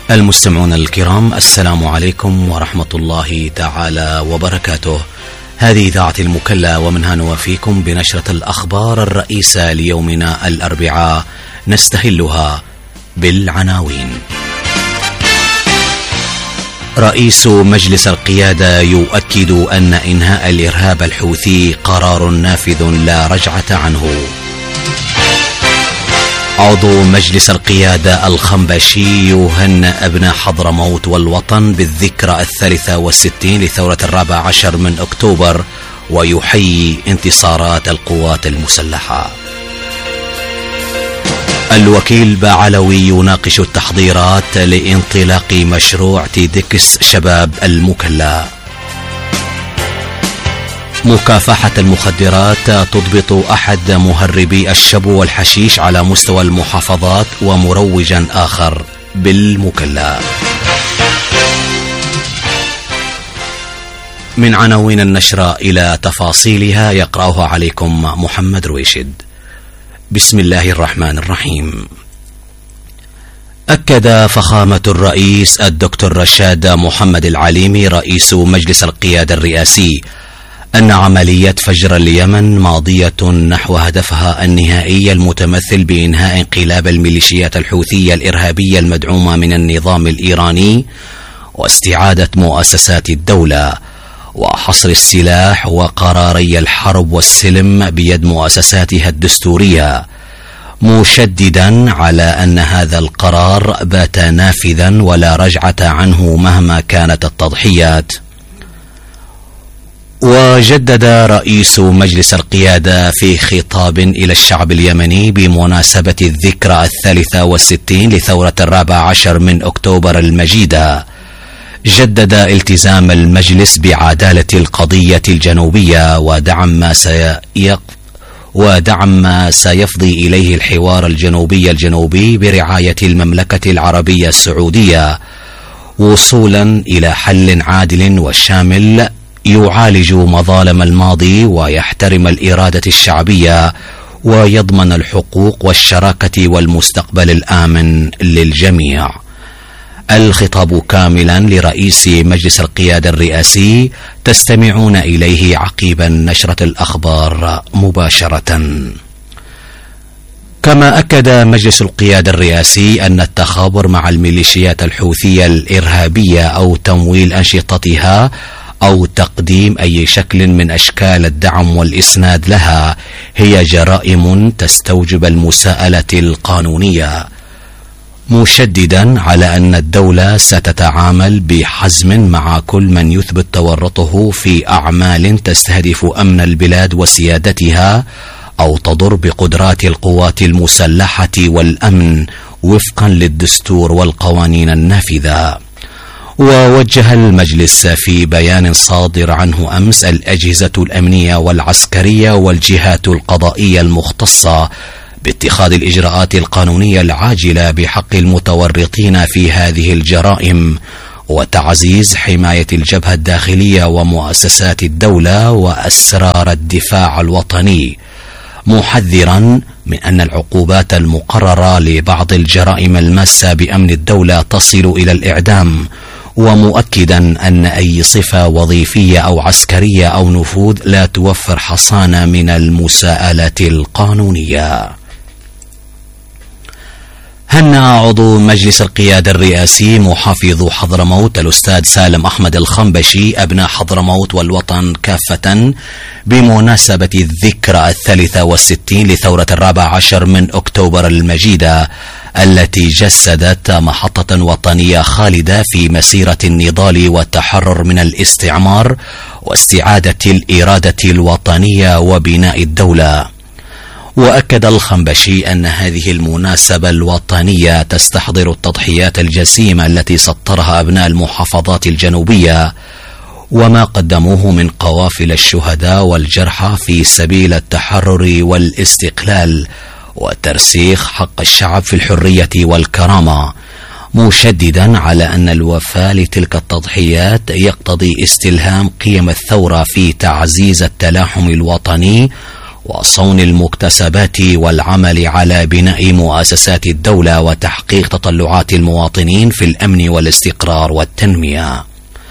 المستمعون الكرام، السلام عليكم ورحمة الله تعالى وبركاته. هذه إذاعة المكلا، ومنها نوافيكم بنشرة الأخبار الرئيسة ليومنا الأربعاء، نستهلها بالعناوين. رئيس مجلس القيادة يؤكد أن إنهاء الإرهاب الحوثي قرار نافذ لا رجعة عنه. عضو مجلس القيادة الخنبشي يهنئ أبناء حضرموت والوطن بالذكرى 63 لثورة 14 من أكتوبر، ويحيي انتصارات القوات المسلحة. الوكيل بعلوي يناقش التحضيرات لانطلاق مشروع تيدكس شباب المكلا. مكافحة المخدرات تضبط أحد مهربي الشبو والحشيش على مستوى المحافظات ومروجا آخر بالمكلا. من عناوين النشرة إلى تفاصيلها يقرأها عليكم محمد رويشد. بسم الله الرحمن الرحيم. أكد فخامة الرئيس الدكتور رشاد محمد العليمي رئيس مجلس القيادة الرئاسي أن عملية فجر اليمن ماضية نحو هدفها النهائي المتمثل بإنهاء انقلاب الميليشيات الحوثية الإرهابية المدعومة من النظام الإيراني واستعادة مؤسسات الدولة وحصر السلاح وقراري الحرب والسلم بيد مؤسساتها الدستورية، مشددا على أن هذا القرار بات نافذا ولا رجعة عنه مهما كانت التضحيات. وجدد رئيس مجلس القيادة في خطاب إلى الشعب اليمني بمناسبة الذكرى 63 لثورة 14 من أكتوبر المجيدة، جدد التزام المجلس بعدالة القضية الجنوبية ودعم ما سيفضي إليه الحوار الجنوبي برعاية المملكة العربية السعودية، وصولا إلى حل عادل وشامل يعالج مظالم الماضي ويحترم الإرادة الشعبية ويضمن الحقوق والشراكة والمستقبل الآمن للجميع. الخطاب كاملا لرئيس مجلس القيادة الرئاسي تستمعون إليه عقب نشرة الأخبار مباشرة. كما أكد مجلس القيادة الرئاسي أن التخابر مع الميليشيات الحوثية الإرهابية أو تمويل أنشطتها أو تقديم أي شكل من أشكال الدعم والإسناد لها هي جرائم تستوجب المساءلة القانونية، مشددا على أن الدولة ستتعامل بحزم مع كل من يثبت تورطه في أعمال تستهدف أمن البلاد وسيادتها أو تضر بقدرات القوات المسلحة والأمن وفقا للدستور والقوانين النافذة. ووجه المجلس في بيان صادر عنه أمس الأجهزة الأمنية والعسكرية والجهات القضائية المختصة باتخاذ الإجراءات القانونية العاجلة بحق المتورطين في هذه الجرائم وتعزيز حماية الجبهة الداخلية ومؤسسات الدولة وأسرار الدفاع الوطني، محذرا من أن العقوبات المقررة لبعض الجرائم الماسة بأمن الدولة تصل إلى الإعدام، ومؤكدا أن أي صفة وظيفية أو عسكرية أو نفوذ لا توفر حصانة من المساءلة القانونية. هنأ عضو مجلس القيادة الرئاسي محافظ حضرموت الأستاذ سالم أحمد الخنبشي أبناء حضرموت والوطن كافة بمناسبة الذكرى 63 لثورة 14 من أكتوبر المجيدة التي جسدت محطة وطنية خالدة في مسيرة النضال والتحرر من الاستعمار واستعادة الإرادة الوطنية وبناء الدولة. وأكد الخنبشي أن هذه المناسبة الوطنية تستحضر التضحيات الجسيمة التي سطرها أبناء المحافظات الجنوبية وما قدموه من قوافل الشهداء والجرحى في سبيل التحرر والاستقلال وترسيخ حق الشعب في الحرية والكرامة، مشددا على أن الوفاء لتلك التضحيات يقتضي استلهام قيم الثورة في تعزيز التلاحم الوطني وصون المكتسبات والعمل على بناء مؤسسات الدولة وتحقيق تطلعات المواطنين في الأمن والاستقرار والتنمية.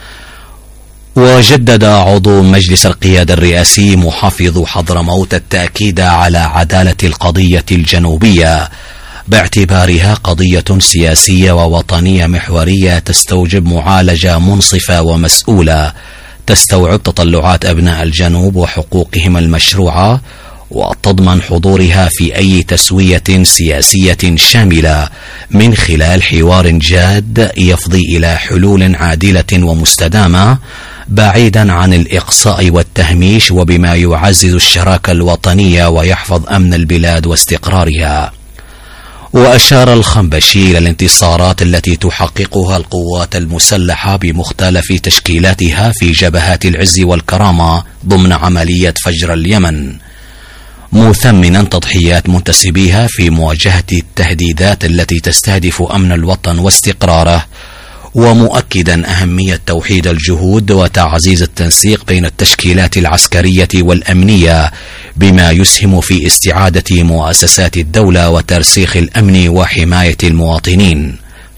وجدد عضو مجلس القيادة الرئاسي محافظ حضرموت التأكيد على عدالة القضية الجنوبية باعتبارها قضية سياسية ووطنية محورية تستوجب معالجة منصفة ومسؤولة تستوعب تطلعات أبناء الجنوب وحقوقهم المشروعة، وتضمن حضورها في أي تسوية سياسية شاملة من خلال حوار جاد يفضي إلى حلول عادلة ومستدامة بعيدا عن الإقصاء والتهميش، وبما يعزز الشراكة الوطنية ويحفظ أمن البلاد واستقرارها. وأشار الخنبشي إلى الانتصارات التي تحققها القوات المسلحة بمختلف تشكيلاتها في جبهات العز والكرامة ضمن عملية فجر اليمن، مثمنا تضحيات منتسبيها في مواجهة التهديدات التي تستهدف أمن الوطن واستقراره، ومؤكدا أهمية توحيد الجهود وتعزيز التنسيق بين التشكيلات العسكرية والأمنية بما يسهم في استعادة مؤسسات الدولة وترسيخ الأمن وحماية المواطنين.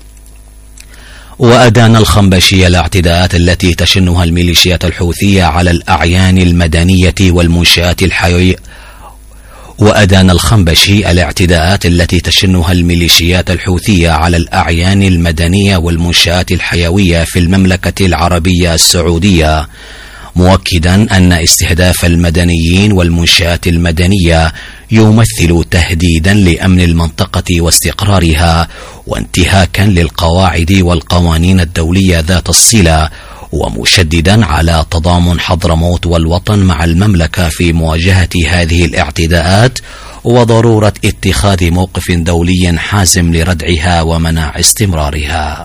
وأدان الخنبشي الاعتداءات التي تشنها الميليشيات الحوثية على الأعيان المدنية والمنشآت الحيوية وأدان الخنبشي الاعتداءات التي تشنها الميليشيات الحوثية على الأعيان المدنية والمنشآت الحيوية في المملكة العربية السعودية، مؤكدا أن استهداف المدنيين والمنشآت المدنية يمثل تهديدا لأمن المنطقة واستقرارها وانتهاكا للقواعد والقوانين الدولية ذات الصلة، ومشددا على تضامن حضرموت والوطن مع المملكة في مواجهة هذه الاعتداءات وضرورة اتخاذ موقف دولي حازم لردعها ومنع استمرارها.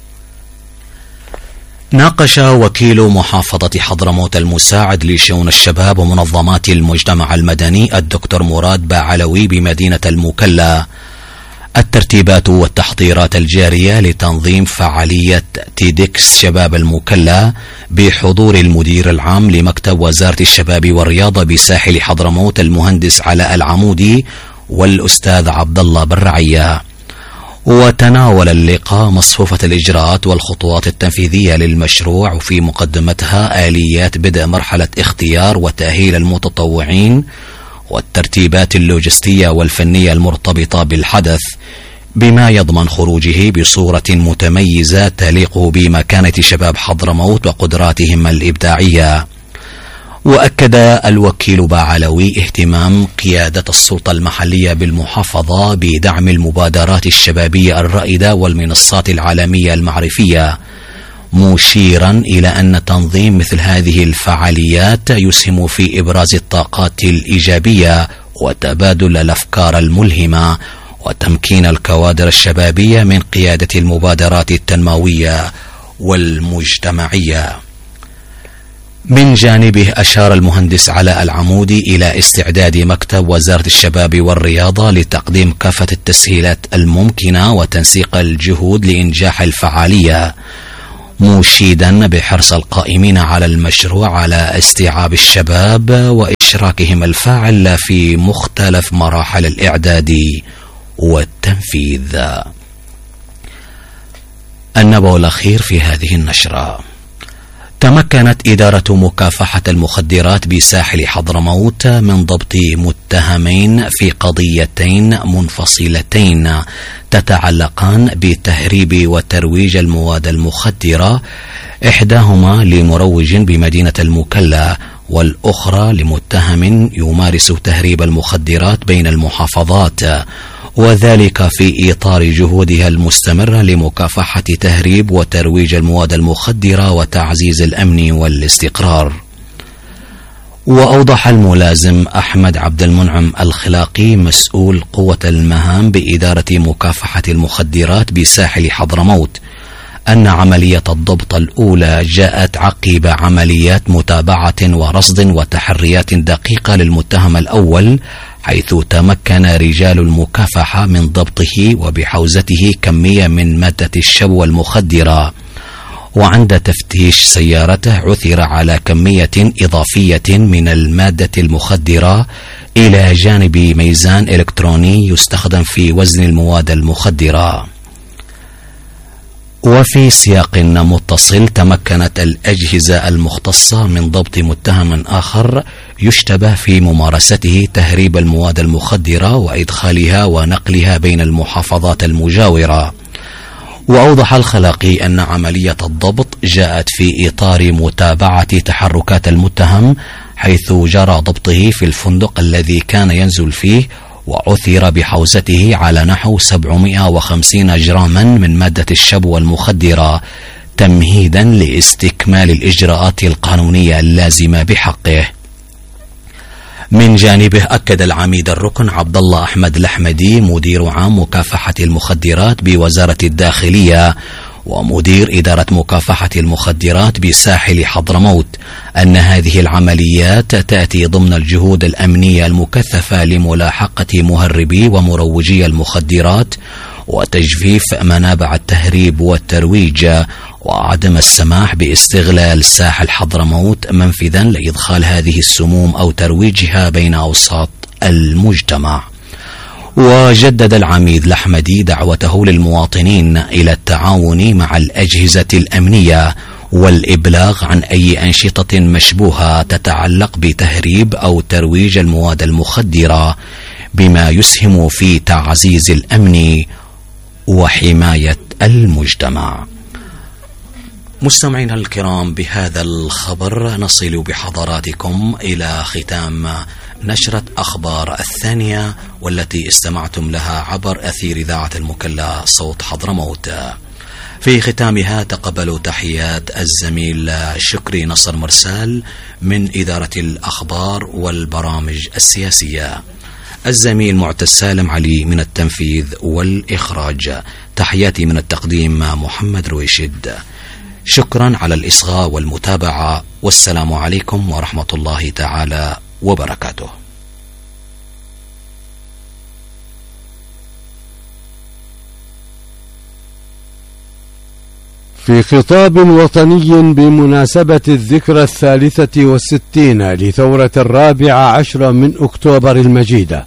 ناقش وكيل محافظة حضرموت المساعد لشؤون الشباب ومنظمات المجتمع المدني الدكتور مراد باعلوي بمدينة المكلا الترتيبات والتحضيرات الجارية لتنظيم فعالية تيدكس شباب المكلا بحضور المدير العام لمكتب وزارة الشباب والرياضة بساحل حضرموت المهندس علاء العمودي والأستاذ عبد الله برعية. وتناول اللقاء مصفوفة الإجراءات والخطوات التنفيذية للمشروع، وفي مقدمتها آليات بدء مرحلة اختيار وتأهيل المتطوعين والترتيبات اللوجستية والفنية المرتبطة بالحدث بما يضمن خروجه بصورة متميزة تليق بمكانة شباب حضرموت وقدراتهم الإبداعية. وأكد الوكيل باعلوي اهتمام قيادة السلطة المحلية بالمحافظة بدعم المبادرات الشبابية الرائدة والمنصات العالمية المعرفية، مشيرا إلى أن تنظيم مثل هذه الفعاليات يسهم في إبراز الطاقات الإيجابية وتبادل الأفكار الملهمة وتمكين الكوادر الشبابية من قيادة المبادرات التنموية والمجتمعية. من جانبه أشار المهندس علاء العمودي إلى استعداد مكتب وزارة الشباب والرياضة لتقديم كافة التسهيلات الممكنة وتنسيق الجهود لإنجاح الفعالية، مشيدا بحرص القائمين على المشروع على استيعاب الشباب وإشراكهم الفاعل في مختلف مراحل الإعداد والتنفيذ. النبأ الأخير في هذه النشرة: تمكنت إدارة مكافحة المخدرات بساحل حضرموت من ضبط متهمين في قضيتين منفصلتين تتعلقان بتهريب وترويج المواد المخدرة، إحداهما لمروج بمدينة المكلا والأخرى لمتهم يمارس تهريب المخدرات بين المحافظات، وذلك في إطار جهودها المستمرة لمكافحة تهريب وترويج المواد المخدرة وتعزيز الأمن والاستقرار. وأوضح الملازم أحمد عبد المنعم الخلاقي مسؤول قوة المهام بإدارة مكافحة المخدرات بساحل حضرموت أن عملية الضبط الأولى جاءت عقب عمليات متابعة ورصد وتحريات دقيقة للمتهم الأول، حيث تمكن رجال المكافحة من ضبطه وبحوزته كمية من مادة الشبوة المخدرة، وعند تفتيش سيارته عثر على كمية إضافية من المادة المخدرة إلى جانب ميزان إلكتروني يستخدم في وزن المواد المخدرة. وفي سياق متصل، تمكنت الأجهزة المختصة من ضبط متهم آخر يشتبه في ممارسته تهريب المواد المخدرة وإدخالها ونقلها بين المحافظات المجاورة. وأوضح الخلاقي أن عملية الضبط جاءت في إطار متابعة تحركات المتهم، حيث جرى ضبطه في الفندق الذي كان ينزل فيه، وعثر بحوزته على نحو 750 جراما من مادة الشبو المخدرة، تمهيدا لاستكمال الإجراءات القانونية اللازمة بحقه. من جانبه، أكد العميد الركن عبد الله أحمد الأحمدي مدير عام مكافحة المخدرات بوزارة الداخلية ومدير إدارة مكافحة المخدرات بساحل حضرموت أن هذه العمليات تأتي ضمن الجهود الأمنية المكثفة لملاحقة مهربي ومروجي المخدرات وتجفيف منابع التهريب والترويج، وعدم السماح باستغلال ساحل حضرموت منفذا لإدخال هذه السموم أو ترويجها بين أوساط المجتمع. وجدد العميد الأحمدي دعوته للمواطنين إلى التعاون مع الأجهزة الأمنية والإبلاغ عن أي أنشطة مشبوهة تتعلق بتهريب أو ترويج المواد المخدرة، بما يسهم في تعزيز الأمن وحماية المجتمع. مستمعينا الكرام، بهذا الخبر نصل بحضراتكم إلى ختام نشرة أخبار الثانية، والتي استمعتم لها عبر أثير إذاعة المكلا صوت حضرموت. في ختامها تقبلوا تحيات الزميل شكري نصر مرسال من إدارة الأخبار والبرامج السياسية، الزميل معتز سالم علي من التنفيذ والإخراج. تحياتي من التقديم محمد رويشد. شكرا على الإصغاء والمتابعة، والسلام عليكم ورحمة الله تعالى وبركاته. في خطاب وطني بمناسبة الذكرى 63 لثورة 14 من أكتوبر المجيدة،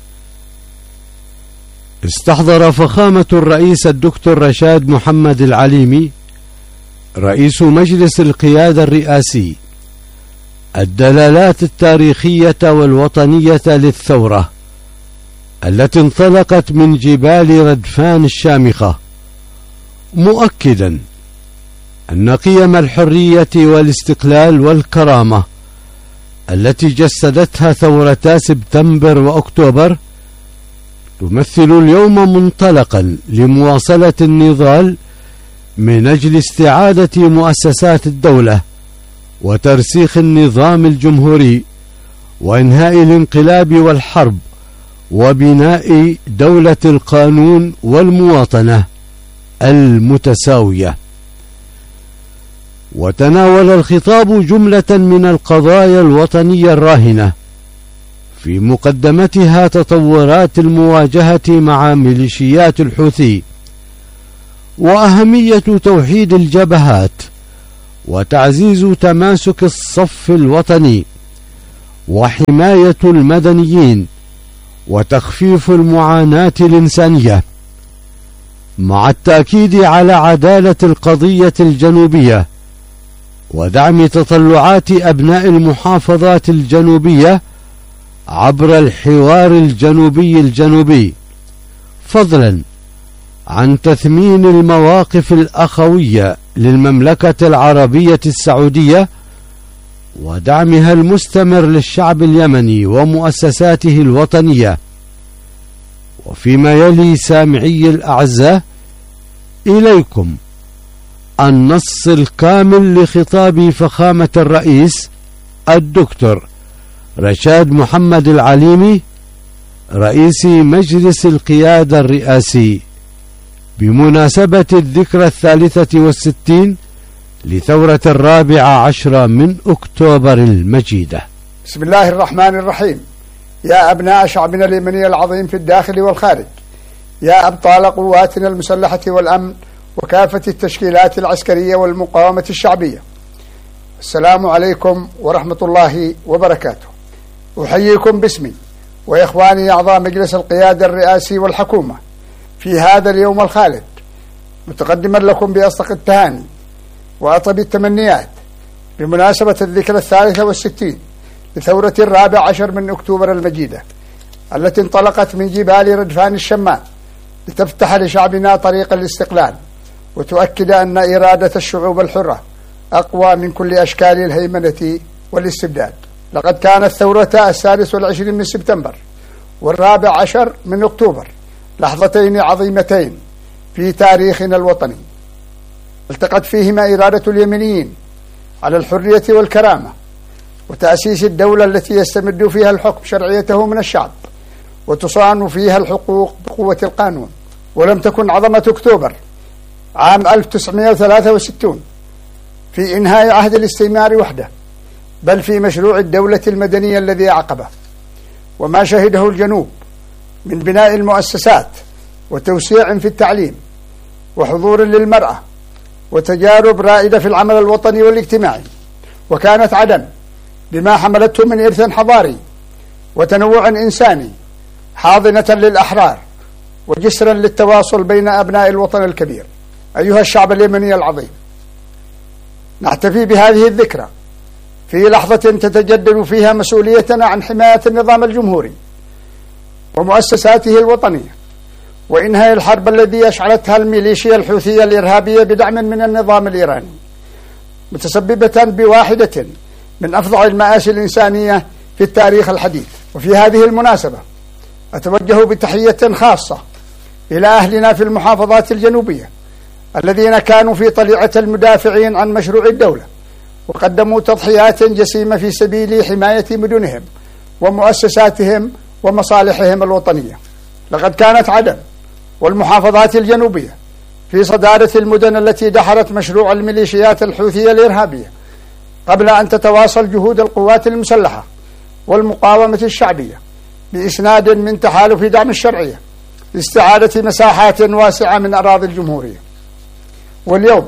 استحضر فخامة الرئيس الدكتور رشاد محمد العليمي رئيس مجلس القيادة الرئاسي الدلالات التاريخية والوطنية للثورة التي انطلقت من جبال ردفان الشامخة، مؤكدا أن قيم الحرية والاستقلال والكرامة التي جسدتها ثورتا سبتمبر وأكتوبر تمثل اليوم منطلقا لمواصلة النضال من أجل استعادة مؤسسات الدولة وترسيخ النظام الجمهوري وإنهاء الانقلاب والحرب وبناء دولة القانون والمواطنة المتساوية. وتناول الخطاب جملة من القضايا الوطنية الراهنة، في مقدمتها تطورات المواجهة مع ميليشيات الحوثي، وأهمية توحيد الجبهات وتعزيز تماسك الصف الوطني وحماية المدنيين وتخفيف المعاناة الإنسانية، مع التأكيد على عدالة القضية الجنوبية ودعم تطلعات أبناء المحافظات الجنوبية عبر الحوار الجنوبي، فضلا عن تثمين المواقف الأخوية للمملكة العربية السعودية ودعمها المستمر للشعب اليمني ومؤسساته الوطنية. وفيما يلي سامعي الأعزاء، إليكم النص الكامل لخطاب فخامة الرئيس الدكتور رشاد محمد العليمي رئيس مجلس القيادة الرئاسي بمناسبة الذكرى 63 لثورة 14 من أكتوبر المجيدة. بسم الله الرحمن الرحيم. يا أبناء شعبنا اليمني العظيم في الداخل والخارج، يا أبطال قواتنا المسلحة والأمن وكافة التشكيلات العسكرية والمقاومة الشعبية. السلام عليكم ورحمة الله وبركاته. أحييكم باسمي وإخواني أعضاء مجلس القيادة الرئاسي والحكومة في هذا اليوم الخالد، متقدما لكم بأصدق التهاني وأطيب التمنيات بمناسبة الذكرى 63 لثورة 14 من أكتوبر المجيدة، التي انطلقت من جبال ردفان الشمال لتفتح لشعبنا طريق الاستقلال وتؤكد أن إرادة الشعوب الحرة أقوى من كل أشكال الهيمنة والاستبداد. لقد كانت ثورتا 26 من سبتمبر و14 من أكتوبر لحظتين عظيمتين في تاريخنا الوطني، التقت فيهما إرادة اليمنيين على الحرية والكرامة وتأسيس الدولة التي يستمد فيها الحكم شرعيته من الشعب وتصان فيها الحقوق بقوة القانون. ولم تكن عظمة أكتوبر عام 1963 في إنهاء عهد الاستعمار وحده، بل في مشروع الدولة المدنية الذي أعقبه، وما شهده الجنوب من بناء المؤسسات وتوسيع في التعليم وحضور للمرأة وتجارب رائدة في العمل الوطني والاجتماعي. وكانت عدن بما حملته من إرث حضاري وتنوع إنساني حاضنة للأحرار وجسرا للتواصل بين أبناء الوطن الكبير. أيها الشعب اليمني العظيم، نحتفي بهذه الذكرى في لحظة تتجدد فيها مسؤوليتنا عن حماية النظام الجمهوري ومؤسساته الوطنية وإنهاء الحرب التي أشعلتها الميليشيا الحوثية الإرهابية بدعم من النظام الإيراني، متسببة بواحدة من أفظع المآسي الإنسانية في التاريخ الحديث. وفي هذه المناسبة أتوجه بتحية خاصة إلى أهلنا في المحافظات الجنوبية الذين كانوا في طليعة المدافعين عن مشروع الدولة وقدموا تضحيات جسيمة في سبيل حماية مدنهم ومؤسساتهم ومصالحهم الوطنية. لقد كانت عدن والمحافظات الجنوبية في صدارة المدن التي دحرت مشروع الميليشيات الحوثية الإرهابية قبل أن تتواصل جهود القوات المسلحة والمقاومة الشعبية بإسناد من تحالف دعم الشرعية لاستعادة مساحات واسعة من أراضي الجمهورية. واليوم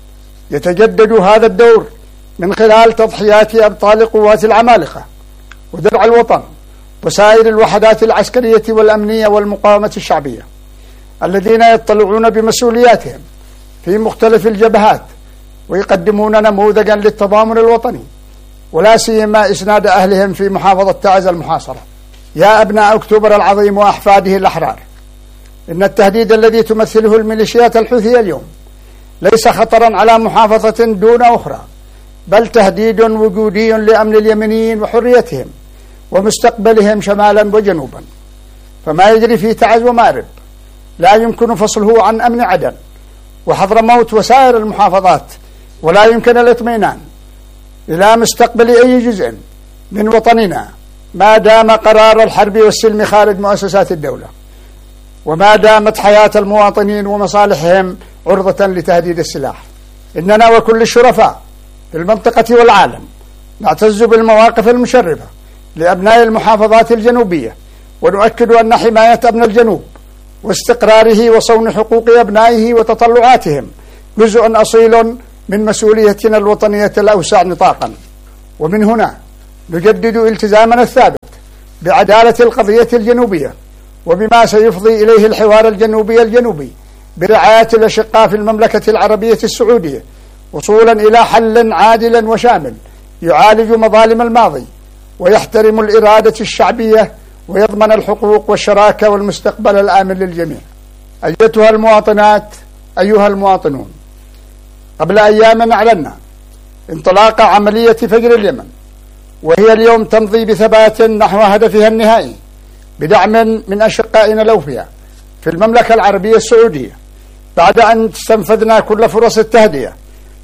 يتجدد هذا الدور من خلال تضحيات أبطال قوات العمالقة ودرع الوطن وسائر الوحدات العسكرية والأمنية والمقاومة الشعبية الذين يطلعون بمسؤولياتهم في مختلف الجبهات ويقدمون نموذجا للتضامن الوطني، ولا سيما إسناد أهلهم في محافظة تعز المحاصرة. يا أبناء أكتوبر العظيم وأحفاده الأحرار، إن التهديد الذي تمثله الميليشيات الحوثية اليوم ليس خطرا على محافظة دون أخرى، بل تهديد وجودي لأمن اليمنيين وحريتهم ومستقبلهم شمالا وجنوبا. فما يجري في تعز ومأرب لا يمكن فصله عن أمن عدن وحضرموت وسائر المحافظات، ولا يمكن الاطمئنان إلى مستقبل أي جزء من وطننا ما دام قرار الحرب والسلم خارج مؤسسات الدولة، وما دامت حياة المواطنين ومصالحهم عرضة لتهديد السلاح. إننا وكل الشرفاء في المنطقة والعالم نعتز بالمواقف المشرفة لأبناء المحافظات الجنوبية، ونؤكد أن حماية أبناء الجنوب واستقراره وصون حقوق أبنائه وتطلعاتهم جزء أصيل من مسؤوليتنا الوطنية الأوسع نطاقا. ومن هنا نجدد التزامنا الثابت بعدالة القضية الجنوبية وبما سيفضي إليه الحوار الجنوبي برعاية الأشقاء في المملكة العربية السعودية، وصولا إلى حل عادل وشامل يعالج مظالم الماضي ويحترم الإرادة الشعبية ويضمن الحقوق والشراكة والمستقبل الآمن للجميع. أيتها المواطنات، أيها المواطنون، قبل أيام أعلنا انطلاق عملية فجر اليمن، وهي اليوم تمضي بثبات نحو هدفها النهائي بدعم من أشقائنا الأوفياء في المملكة العربية السعودية، بعد أن استنفذنا كل فرص التهدئة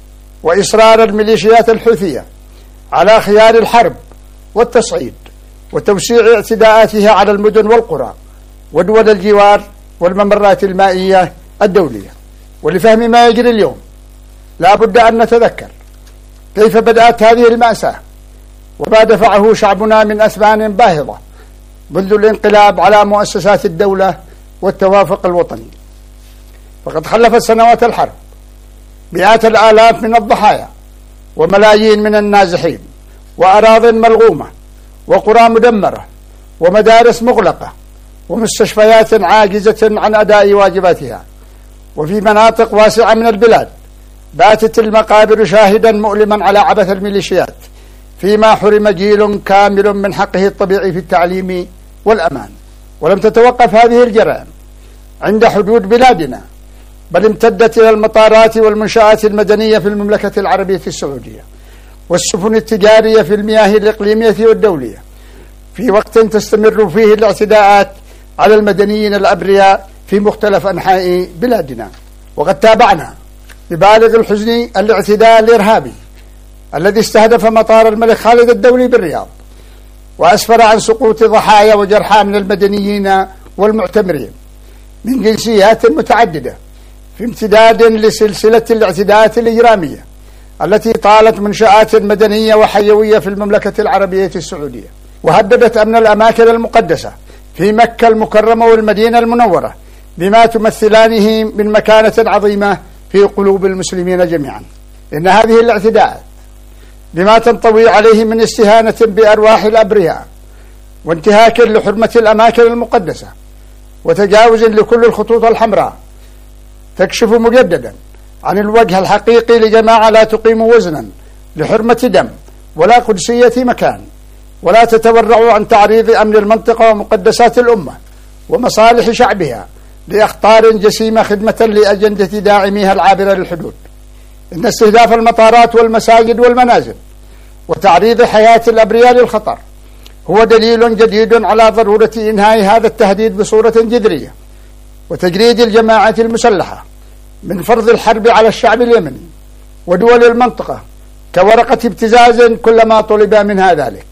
وإصرار الميليشيات الحوثية على خيار الحرب والتصعيد وتوسيع اعتداءاتها على المدن والقرى ودول الجوار والممرات المائية الدولية. ولفهم ما يجري اليوم لا بد أن نتذكر كيف بدأت هذه المأساة وما دفعه شعبنا من أثمان باهظة منذ الانقلاب على مؤسسات الدولة والتوافق الوطني. فقد خلفت سنوات الحرب مئات الآلاف من الضحايا وملايين من النازحين وأراضٍ ملغومة وقرى مدمرة ومدارس مغلقة ومستشفيات عاجزة عن أداء واجباتها. وفي مناطق واسعة من البلاد باتت المقابر شاهدا مؤلما على عبث الميليشيات، فيما حرم جيل كامل من حقه الطبيعي في التعليم والأمان. ولم تتوقف هذه الجرائم عند حدود بلادنا، بل امتدت إلى المطارات والمنشآت المدنية في المملكة العربية السعودية والسفن التجارية في المياه الإقليمية والدولية، في وقت تستمر فيه الاعتداءات على المدنيين الأبرياء في مختلف أنحاء بلادنا. وقد تابعنا ببالغ الحزن الاعتداء الإرهابي الذي استهدف مطار الملك خالد الدولي بالرياض، وأسفر عن سقوط ضحايا وجرحى من المدنيين والمعتمرين من جنسيات متعددة، في امتداد لسلسلة الاعتداءات الإجرامية التي طالت منشآت مدنية وحيوية في المملكة العربية السعودية، وهددت أمن الأماكن المقدسة في مكة المكرمة والمدينة المنورة، بما تمثلانه من مكانة عظيمة في قلوب المسلمين جميعا. إن هذه الاعتداءات بما تنطوي عليه من استهانة بأرواح الأبرياء وانتهاك لحرمة الأماكن المقدسة وتجاوز لكل الخطوط الحمراء، تكشف مجددا عن الوجه الحقيقي لجماعة لا تقيم وزنا لحرمة دم ولا قدسية مكان، ولا تتورع عن تعريض أمن المنطقة ومقدسات الأمة ومصالح شعبها لأخطار جسيمة خدمة لأجندة داعميها العابرة للحدود. إن استهداف المطارات والمساجد والمنازل وتعريض حياة الأبرياء للخطر هو دليل جديد على ضرورة إنهاء هذا التهديد بصورة جذرية، وتجريد الجماعات المسلحة من فرض الحرب على الشعب اليمني ودول المنطقة كورقة ابتزاز كلما طلب منها ذلك.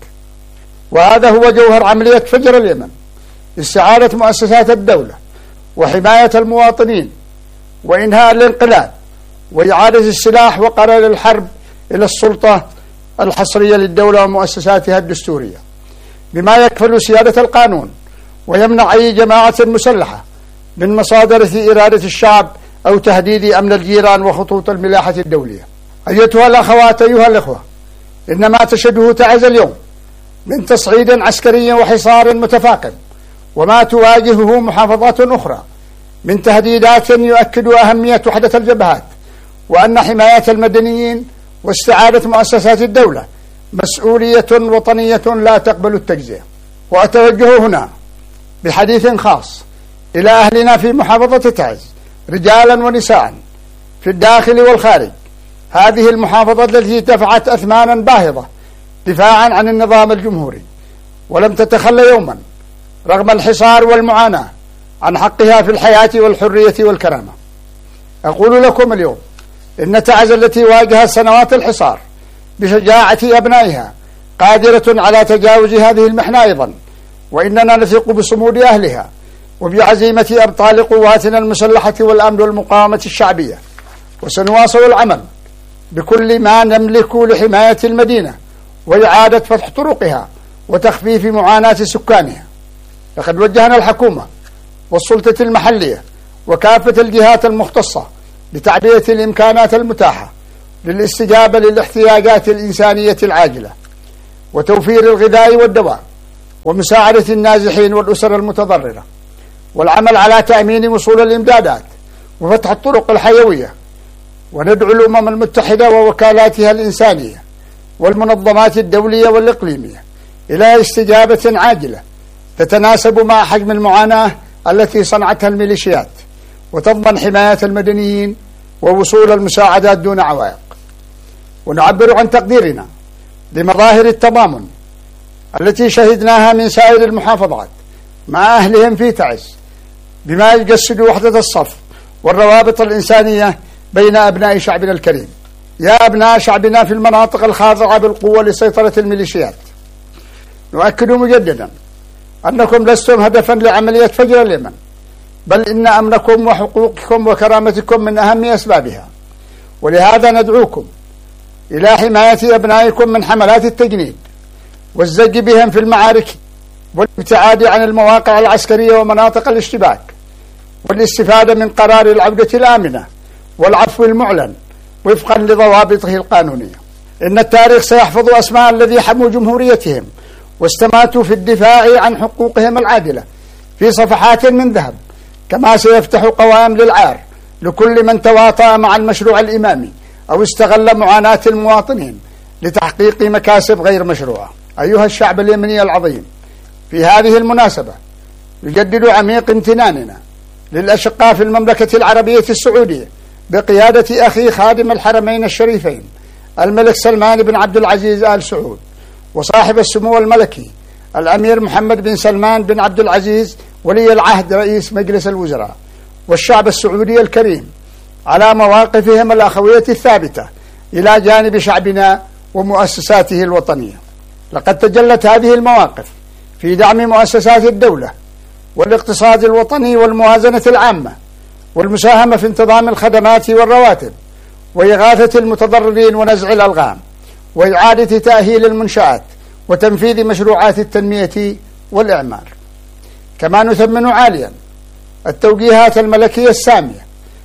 وهذا هو جوهر عملية فجر اليمن: استعادة مؤسسات الدولة وحماية المواطنين وإنهاء الانقلاب وإعادة السلاح وقرار الحرب إلى السلطة الحصرية للدولة ومؤسساتها الدستورية، بما يكفل سيادة القانون ويمنع أي جماعة مسلحة من مصادرة إرادة الشعب أو تهديد أمن الجيران وخطوط الملاحة الدولية. أيتها الأخوات، أيها الإخوة، إن ما تشهده تعز اليوم من تصعيد عسكري وحصار متفاقم، وما تواجهه محافظات أخرى من تهديدات يؤكد أهمية وحدة الجبهات، وأن حماية المدنيين واستعادة مؤسسات الدولة مسؤولية وطنية لا تقبل التجزئة. وأتوجه هنا بحديث خاص إلى أهلنا في محافظة تعز رجالا ونساء في الداخل والخارج، هذه المحافظة التي دفعت أثمانا باهظة دفاعا عن النظام الجمهوري، ولم تتخلى يوما رغم الحصار والمعاناة عن حقها في الحياة والحرية والكرامة. أقول لكم اليوم إن تعز التي واجهت سنوات الحصار بشجاعة أبنائها قادرة على تجاوز هذه المحنة أيضا، وإننا نثق بصمود أهلها وبعزيمة أبطال قواتنا المسلحة والأمن والمقاومة الشعبية، وسنواصل العمل بكل ما نملك لحماية المدينة وإعادة فتح طرقها وتخفيف معاناة سكانها. لقد وجهنا الحكومة والسلطة المحلية وكافة الجهات المختصة بتعبئة الإمكانات المتاحة للاستجابة للاحتياجات الإنسانية العاجلة وتوفير الغذاء والدواء ومساعدة النازحين والأسر المتضررة، والعمل على تأمين وصول الإمدادات وفتح الطرق الحيوية. وندعو الأمم المتحدة ووكالاتها الإنسانية والمنظمات الدولية والإقليمية إلى استجابة عاجلة تتناسب مع حجم المعاناة التي صنعتها الميليشيات، وتضمن حماية المدنيين ووصول المساعدات دون عوائق. ونعبر عن تقديرنا لمظاهر التضامن التي شهدناها من سائر المحافظات مع أهلهم في تعز، بما يجسد وحدة الصف والروابط الإنسانية بين أبناء شعبنا الكريم. يا أبناء شعبنا في المناطق الخاضعة بالقوة لسيطرة الميليشيات، نؤكد مجددا أنكم لستم هدفا لعملية فجر اليمن، بل إن أمنكم وحقوقكم وكرامتكم من أهم أسبابها. ولهذا ندعوكم إلى حماية أبنائكم من حملات التجنيد والزج بهم في المعارك والابتعاد عن المواقع العسكرية ومناطق الاشتباك، والاستفادة من قرار العودة الآمنة والعفو المعلن وفقا لضوابطه القانونية. إن التاريخ سيحفظ أسماء الذي حموا جمهوريتهم واستماتوا في الدفاع عن حقوقهم العادلة في صفحات من ذهب، كما سيفتح قوائم للعار لكل من تواطأ مع المشروع الإمامي أو استغل معاناة المواطنين لتحقيق مكاسب غير مشروعة. أيها الشعب اليمني العظيم، في هذه المناسبة نجدد عميق امتناننا للأشقاء في المملكة العربية السعودية بقيادة أخي خادم الحرمين الشريفين الملك سلمان بن عبد العزيز آل سعود وصاحب السمو الملكي الأمير محمد بن سلمان بن عبد العزيز ولي العهد رئيس مجلس الوزراء والشعب السعودي الكريم على مواقفهم الأخوية الثابتة إلى جانب شعبنا ومؤسساته الوطنية. لقد تجلت هذه المواقف في دعم مؤسسات الدولة والاقتصاد الوطني والموازنة العامة والمساهمة في انتظام الخدمات والرواتب وإغاثة المتضررين ونزع الألغام وإعادة تأهيل المنشآت وتنفيذ مشروعات التنمية والإعمار. كما نثمن عاليا التوجيهات الملكية السامية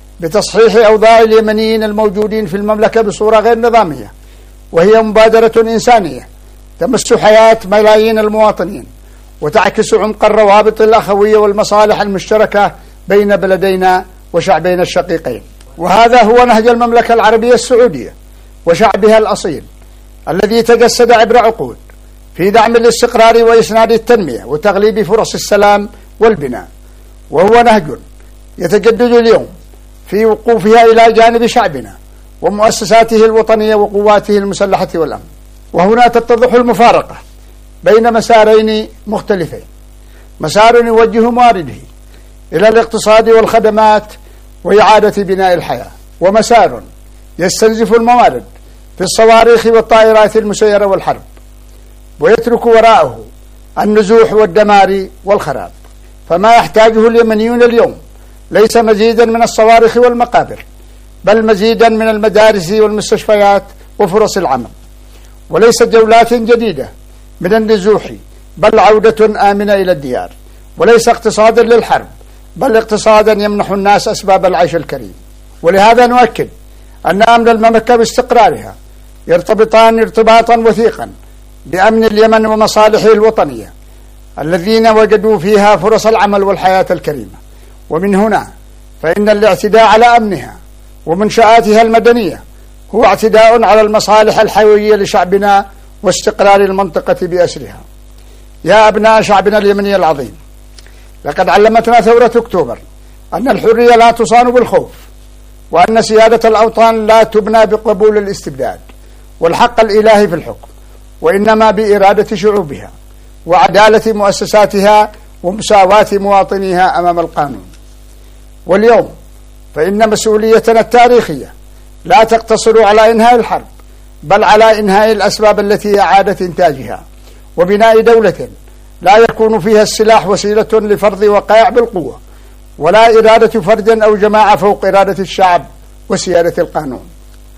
بتصحيح أوضاع اليمنيين الموجودين في المملكة بصورة غير نظامية، وهي مبادرة إنسانية تمس حياة ملايين المواطنين وتعكس عمق الروابط الأخوية والمصالح المشتركة بين بلدينا وشعبين الشقيقين. وهذا هو نهج المملكة العربية السعودية وشعبها الأصيل الذي تجسد عبر عقود في دعم الاستقرار وإسناد التنمية وتغليب فرص السلام والبناء، وهو نهج يتجدد اليوم في وقوفها إلى جانب شعبنا ومؤسساته الوطنية وقواته المسلحة والأمن. وهنا تتضح المفارقة بين مسارين مختلفين: مسار يوجه موارده إلى الاقتصاد والخدمات وإعادة بناء الحياة، ومسار يستنزف الموارد في الصواريخ والطائرات المسيرة والحرب ويترك وراءه النزوح والدمار والخراب. فما يحتاجه اليمنيون اليوم ليس مزيدا من الصواريخ والمقابر، بل مزيدا من المدارس والمستشفيات وفرص العمل، وليست جولات جديدة من النزوح، بل عودة آمنة إلى الديار، وليس اقتصادا للحرب، بل اقتصادا يمنح الناس أسباب العيش الكريم. ولهذا نؤكد أن أمن المملكة باستقرارها يرتبطان ارتباطا وثيقا بأمن اليمن ومصالحه الوطنية الذين وجدوا فيها فرص العمل والحياة الكريمة. ومن هنا فإن الاعتداء على أمنها ومنشآتها المدنية هو اعتداء على المصالح الحيوية لشعبنا واستقرار المنطقة بأسرها. يا أبناء شعبنا اليمني العظيم، لقد علمتنا ثورة أكتوبر أن الحرية لا تصان بالخوف، وأن سيادة الأوطان لا تبنى بقبول الاستبداد والحق الإلهي في الحكم، وإنما بإرادة شعوبها وعدالة مؤسساتها ومساواة مواطنيها أمام القانون. واليوم فإن مسؤوليتنا التاريخية لا تقتصر على إنهاء الحرب، بل على إنهاء الأسباب التي أعادت إنتاجها وبناء دولة لا يكون فيها السلاح وسيلة لفرض وقائع بالقوة، ولا إرادة فرد أو جماعة فوق إرادة الشعب وسيادة القانون.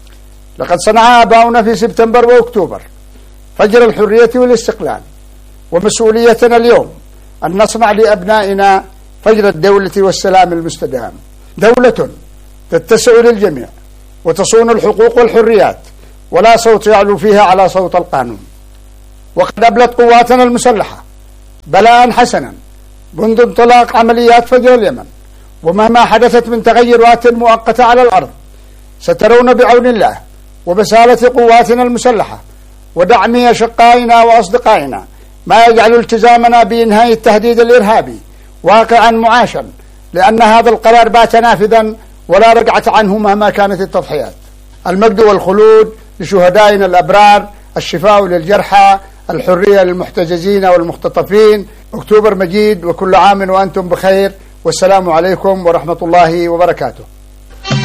لقد صنع آباؤنا في سبتمبر وأكتوبر فجر الحرية والاستقلال، ومسؤوليتنا اليوم أن نصنع لأبنائنا فجر الدولة والسلام المستدام، دولة تتسع للجميع وتصون الحقوق والحريات ولا صوت يعلو فيها على صوت القانون. وقد أبلت قواتنا المسلحة بلاء حسنا منذ انطلاق عمليات فجر اليمن، ومهما حدثت من تغيرات مؤقتة على الأرض سترون بعون الله وبسالة قواتنا المسلحة ودعم أشقائنا وأصدقائنا ما يجعل التزامنا بإنهاء التهديد الإرهابي واقعا معاشا، لأن هذا القرار بات نافذا ولا رجعة عنه مهما كانت التضحيات. المجد والخلود لشهدائنا الأبرار، الشفاء للجرحى، الحرية للمحتجزين والمختطفين. أكتوبر مجيد وكل عام وأنتم بخير، والسلام عليكم ورحمة الله وبركاته.